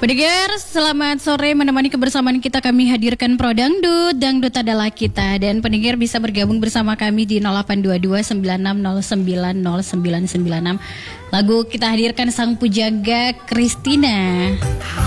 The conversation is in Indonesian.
Pendengar, selamat sore, menemani kebersamaan kita kami hadirkan Pro Dangdut, Dangdut adalah kita. Dan pendengar bisa bergabung bersama kami di 0822 9609 0996. Lagu kita hadirkan Sang Pujaga Kristina.